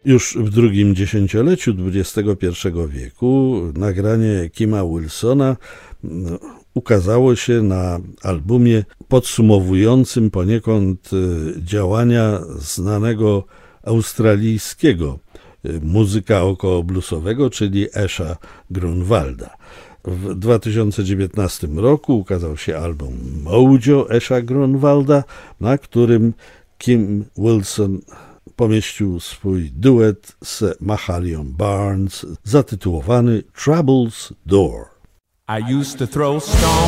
Już w drugim dziesięcioleciu XXI wieku nagranie Kima Wilsona ukazało się na albumie podsumowującym poniekąd działania znanego australijskiego muzyka okołobluesowego, czyli Asha Grunwalda. W 2019 roku ukazał się album Mojo Asha Grunwalda, na którym Kim Wilson pomieścił swój duet z Mahalią Barnes zatytułowany Trouble's Door. I used to throw stones